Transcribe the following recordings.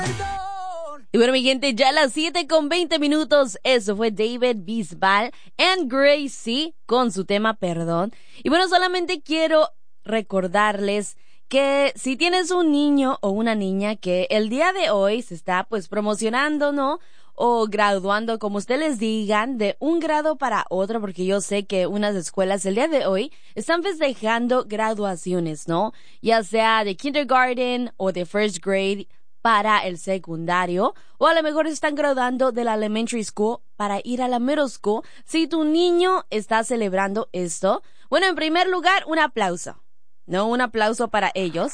Y bueno, mi gente, ya a las 7:20. Eso fue David Bisbal and Gracie con su tema Perdón. Y bueno, solamente quiero recordarles que si tienes un niño o una niña que el día de hoy se está pues promocionando, ¿no? O graduando, como ustedes les digan, de un grado para otro, porque yo sé que unas escuelas el día de hoy están festejando graduaciones, ¿no? Ya sea de kindergarten o de first grade para el secundario, o a lo mejor están graduando de la elementary school para ir a la middle school. Si tu niño está celebrando esto, bueno, en primer lugar, un aplauso, ¿no? Un aplauso para ellos.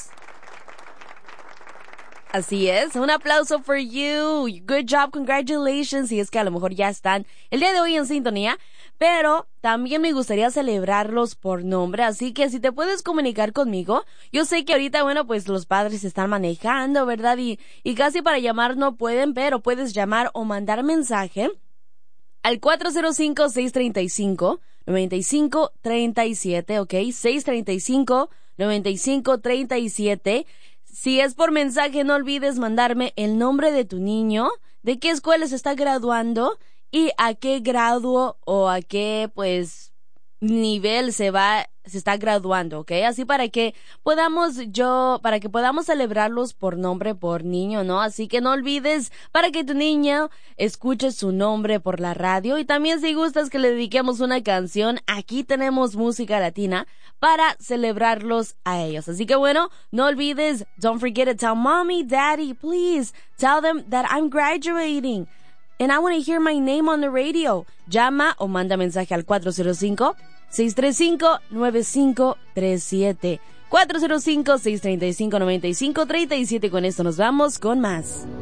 Así es, un aplauso for you. Good job, congratulations. Y es que a lo mejor ya están el día de hoy en sintonía, pero también me gustaría celebrarlos por nombre, así que si te puedes comunicar conmigo, yo sé que ahorita, bueno, pues los padres están manejando, ¿verdad? Y casi para llamar no pueden, pero puedes llamar o mandar mensaje al 405-635-9537, ¿ok? 635-9537. Si es por mensaje, no olvides mandarme el nombre de tu niño, de qué escuela se está graduando y a qué grado o a qué, pues, nivel se está graduando, ¿ok? Así para que podamos celebrarlos por nombre, por niño, ¿no? Así que no olvides para que tu niño escuche su nombre por la radio. Y también si gustas que le dediquemos una canción, aquí tenemos música latina para celebrarlos a ellos. Así que bueno, no olvides, don't forget to tell mommy, daddy, please, tell them that I'm graduating and I want to hear my name on the radio. Llama o manda mensaje al 405-635-9537. 405-635-9537. Con esto nos vamos con más.